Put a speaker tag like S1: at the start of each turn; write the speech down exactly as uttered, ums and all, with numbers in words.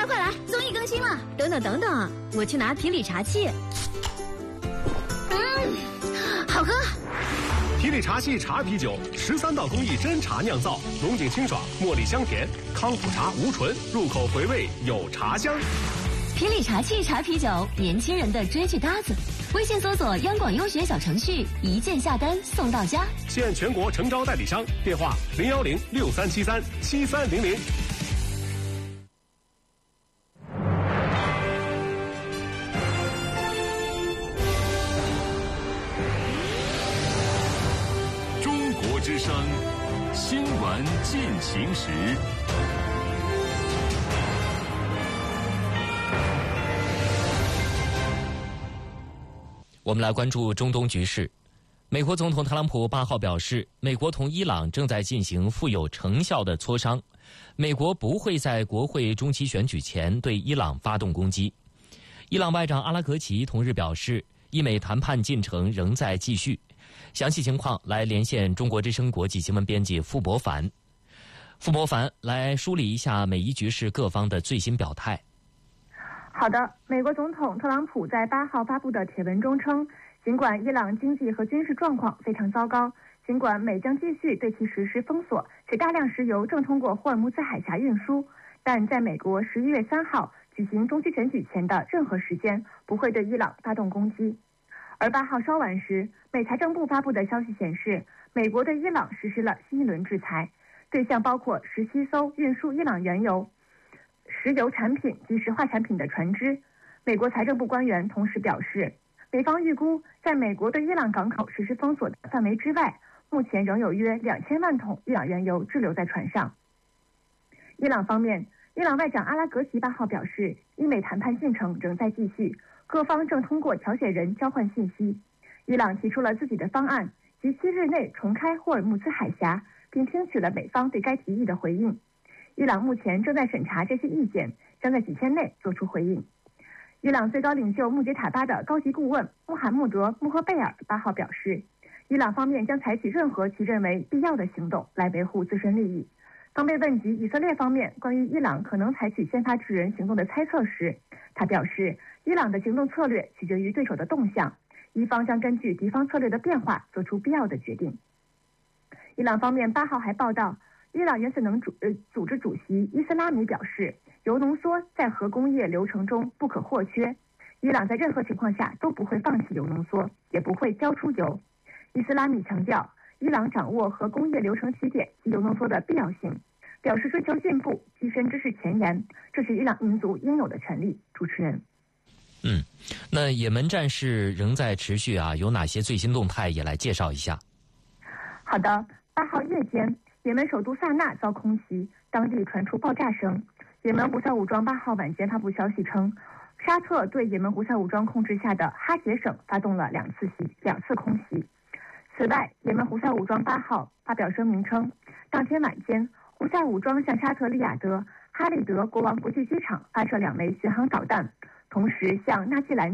S1: 来快来，综艺更新了！等等等等，我去拿皮里茶器。嗯，好喝。
S2: 皮里茶器茶啤酒，十三道工艺真茶酿造，浓紧清爽，茉莉香甜，康普茶无醇，入口回味有茶香。
S1: 皮里茶器茶啤酒，年轻人的追剧搭子。微信搜索央广优学小程序，一键下单送到家。
S2: 现全国诚招代理商，电话零幺零六三七三七三零零。
S3: 中国之声新闻进行时。
S4: 我们来关注中东局势。美国总统特朗普八号表示，美国同伊朗正在进行富有成效的磋商，美国不会在国会中期选举前对伊朗发动攻击。伊朗外长阿拉格齐同日表示，伊美谈判进程仍在继续。详细情况来连线中国之声国际新闻编辑傅博凡。傅博凡来梳理一下美伊局势各方的最新表态。
S5: 好的，美国总统特朗普在八号发布的帖文中称，尽管伊朗经济和军事状况非常糟糕，尽管美将继续对其实施封锁，且大量石油正通过霍尔木兹海峡运输，但在美国十一月三号举行中期选举前的任何时间不会对伊朗发动攻击。而八号稍晚时，美财政部发布的消息显示，美国对伊朗实施了新一轮制裁，对象包括十七艘运输伊朗原油、石油产品及石化产品的船只。美国财政部官员同时表示，美方预估在美国对伊朗港口实施封锁的范围之外，目前仍有约两千万桶伊朗原油滞留在船上。伊朗方面，伊朗外长阿拉格齐八号表示，伊美谈判进程仍在继续，各方正通过调解人交换信息。伊朗提出了自己的方案，即七日内重开霍尔木兹海峡，并听取了美方对该提议的回应。伊朗目前正在审查这些意见，将在几天内做出回应。伊朗最高领袖穆杰塔巴的高级顾问穆罕默德·穆赫贝尔八号表示，伊朗方面将采取任何其认为必要的行动来维护自身利益。当被问及以色列方面关于伊朗可能采取先发制人行动的猜测时，他表示，伊朗的行动策略取决于对手的动向，伊方将根据敌方策略的变化做出必要的决定。伊朗方面八号还报道，伊朗原子能组呃组织主席伊斯拉米表示，铀浓缩在核工业流程中不可或缺，伊朗在任何情况下都不会放弃铀浓缩，也不会交出铀。伊斯拉米强调，伊朗掌握核工业流程起点及铀浓缩的必要性，表示追求进步，跻身知识前沿，这是伊朗民族应有的权利。主持人，
S4: 嗯，那也门战事仍在持续啊，有哪些最新动态也来介绍一下。
S5: 好的，八号夜间，也门首都萨那遭空袭，当地传出爆炸声。也门胡塞武装八号晚间发布消息称，沙特对也门胡塞武装控制下的哈杰省发动了两次袭两次空袭。此外，也门胡塞武装八号发表声明称，当天晚间，胡塞武装向沙特利雅得哈利德国王国际机场发射两枚巡航导弹，同时向纳季兰